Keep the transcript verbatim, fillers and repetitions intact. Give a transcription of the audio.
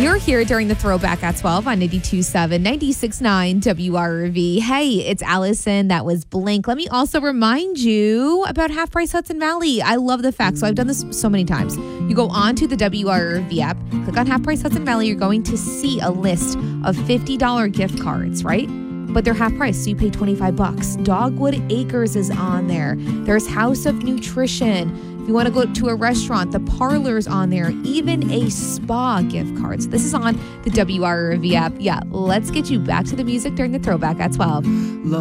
You're here during the Throwback at twelve on ninety-two point seven, ninety-six point nine W R V. Hey, it's Allison. That was Blink. Let me also remind you about Half Price Hudson Valley. I love the fact. So I've done this so many times. You go on to the W R V app, click on Half Price Hudson Valley. You're going to see a list of fifty dollars gift cards, right? But they're half price, so you pay twenty-five bucks. Dogwood Acres is on there. There's House of Nutrition. If you want to go to a restaurant, the Parlor's on there. Even a spa gift card. So this is on the W R V app. Yeah, let's get you back to the music during the Throwback at twelve.